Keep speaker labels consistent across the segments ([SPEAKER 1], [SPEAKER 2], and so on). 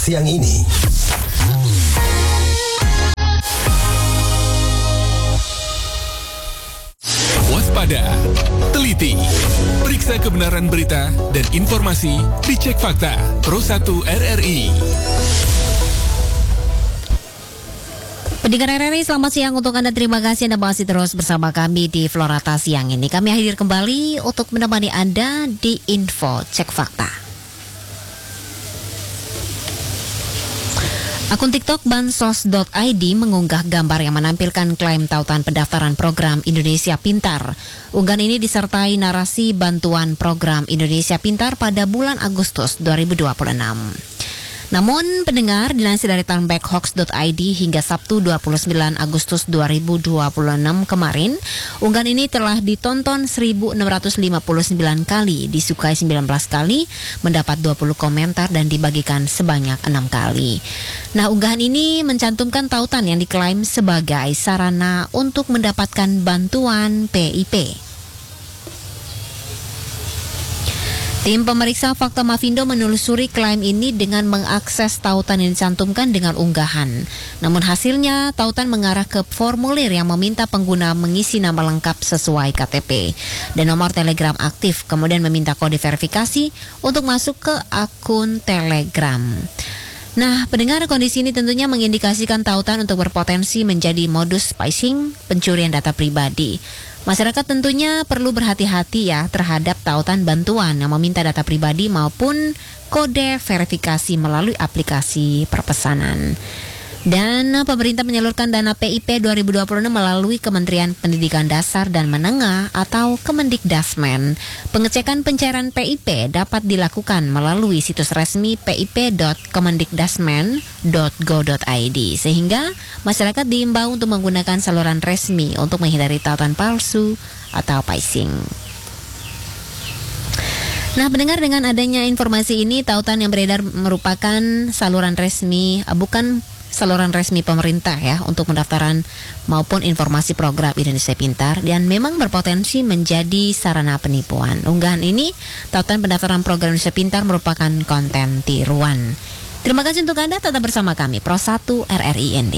[SPEAKER 1] siang ini.
[SPEAKER 2] Waspada, teliti, periksa kebenaran berita dan informasi, dicek fakta. Pro 1 RRI.
[SPEAKER 3] Pendengar RRI, selamat siang untuk Anda. Terima kasih Anda masih terus bersama kami di Florata siang ini. Kami hadir kembali untuk menemani Anda di Info Cek Fakta. Akun TikTok bansos.id mengunggah gambar yang menampilkan klaim tautan pendaftaran program Indonesia Pintar. Unggahan ini disertai narasi bantuan program Indonesia Pintar pada bulan Agustus 2026. Namun, pendengar, dilansir dari tanbackhoax.id hingga Sabtu 29 Agustus 2026 kemarin, unggahan ini telah ditonton 1.659 kali, disukai 19 kali, mendapat 20 komentar dan dibagikan sebanyak 6 kali. Nah, unggahan ini mencantumkan tautan yang diklaim sebagai sarana untuk mendapatkan bantuan PIP. Tim pemeriksa fakta Mafindo menelusuri klaim ini dengan mengakses tautan yang dicantumkan dengan unggahan. Namun hasilnya, tautan mengarah ke formulir yang meminta pengguna mengisi nama lengkap sesuai KTP dan nomor Telegram aktif, kemudian meminta kode verifikasi untuk masuk ke akun Telegram. Nah, pendengar, kondisi ini tentunya mengindikasikan tautan untuk berpotensi menjadi modus phishing, pencurian data pribadi. Masyarakat tentunya perlu berhati-hati ya terhadap tautan bantuan yang meminta data pribadi maupun kode verifikasi melalui aplikasi perpesanan. Dan pemerintah menyalurkan dana PIP 2026 melalui Kementerian Pendidikan Dasar dan Menengah atau Kemendikdasmen. Pengecekan pencairan PIP dapat dilakukan melalui situs resmi pip.kemendikdasmen.go.id, sehingga masyarakat diimbau untuk menggunakan saluran resmi untuk menghindari tautan palsu atau phishing. Nah, pendengar, dengan adanya informasi ini, tautan yang beredar merupakan saluran resmi, bukan saluran resmi pemerintah ya untuk pendaftaran maupun informasi program Indonesia Pintar, dan memang berpotensi menjadi sarana penipuan. Unggahan ini, tautan pendaftaran program Indonesia Pintar, merupakan konten tiruan. Terima kasih untuk Anda tetap bersama kami Pro 1 RRI ND.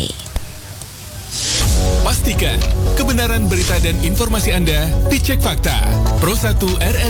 [SPEAKER 2] Pastikan kebenaran berita dan informasi Anda dicek fakta. Pro 1 RRI.